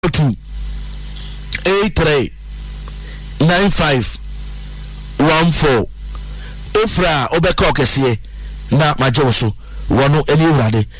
839514 ofra obeka okese na majoso wono eni urade